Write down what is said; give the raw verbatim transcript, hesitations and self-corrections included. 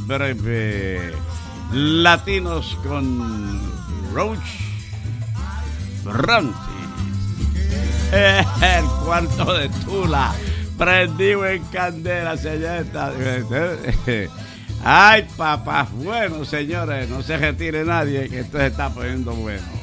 breve. Latinos con Roach Bronte. El cuarto de Tula, prendido en candela, señorita. Ay, papá. Bueno, señores, no se retire nadie, que esto se está poniendo bueno.